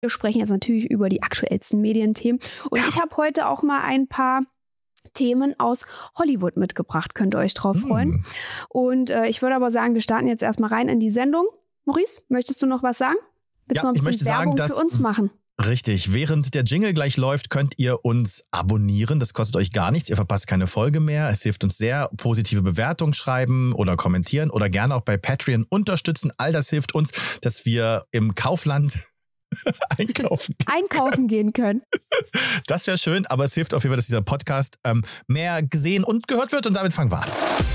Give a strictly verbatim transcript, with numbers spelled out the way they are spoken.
Wir sprechen jetzt natürlich über die aktuellsten Medienthemen. Und ja. ich habe heute auch mal ein paar Themen aus Hollywood mitgebracht. Könnt ihr euch drauf mm. freuen. Und äh, ich würde aber sagen, wir starten jetzt erstmal rein in die Sendung. Maurice, möchtest du noch was sagen? Willst ja, du noch ein bisschen Werbung sagen, für uns machen? Richtig. Während der Jingle gleich läuft, könnt ihr uns abonnieren. Das kostet euch gar nichts. Ihr verpasst keine Folge mehr. Es hilft uns sehr. Positive Bewertungen schreiben oder kommentieren oder gerne auch bei Patreon unterstützen. All das hilft uns, dass wir im Kaufland einkaufen, einkaufen gehen können. Das wäre schön, aber es hilft auf jeden Fall, dass dieser Podcast ähm, mehr gesehen und gehört wird. Und damit fangen wir an.